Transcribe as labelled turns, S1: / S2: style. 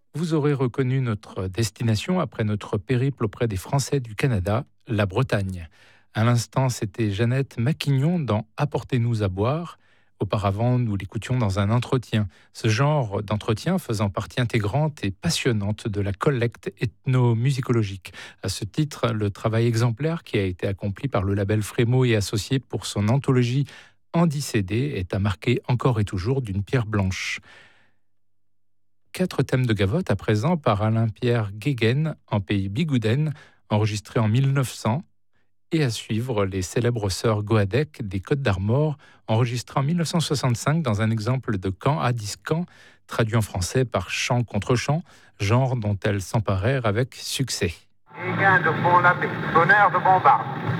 S1: Vous aurez reconnu notre destination après notre périple auprès des Français du Canada, la Bretagne. À l'instant, c'était Jeannette Maquignon dans Apportez-nous à boire. Auparavant, nous l'écoutions dans un entretien. Ce genre d'entretien faisant partie intégrante et passionnante de la collecte ethnomusicologique. À ce titre, le travail exemplaire qui a été accompli par le label Frémo et Associés pour son anthologie Andy CD est à marquer encore et toujours d'une pierre blanche. 4 thèmes de gavotte à présent par Alain-Pierre Guéguen en pays Bigouden, enregistré en 1900, et à suivre les célèbres sœurs Goadec des Côtes d'Armor, enregistré en 1965 dans un exemple de Can à Discan, traduit en français par chant contre chant, genre dont elles s'emparèrent avec succès.
S2: Guéguen de Pont-l'Abbé, sonneur de Montbard.